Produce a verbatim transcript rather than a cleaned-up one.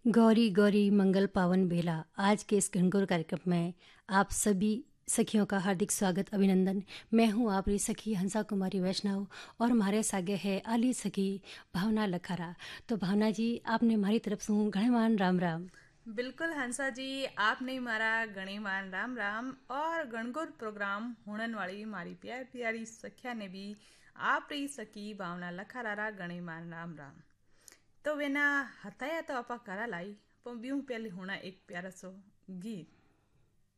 गौरी गौरी मंगल पावन बेला। आज के इस घनघोर कार्यक्रम में आप सभी सखियों का हार्दिक स्वागत अभिनंदन। मैं हूं आपकी सखी हंसा कुमारी वैष्णव और हमारे सागे है आली सखी भावना लखारा। तो भावना जी, आपने हमारी तरफ से घणेमान राम राम। बिल्कुल हंसा जी, आपने मारा गणिमान राम राम और गणगौर प्रोग्राम होने वाली मारी प्यारी प्यारी सखिया ने भी आप री सकी भावना लखारारा गणिमान राम राम। तो वेना हताया तो आपा करा लाई पर ब्यूं पहले होना एक प्यारा सो गीत।